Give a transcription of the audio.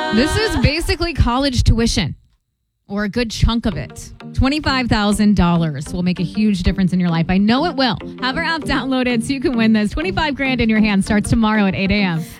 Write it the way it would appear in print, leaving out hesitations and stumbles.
This is basically college tuition, or a good chunk of it. $25,000 will make a huge difference in your life. I know it will. Have our app downloaded so you can win this. 25 grand in your hand starts tomorrow at 8 a.m.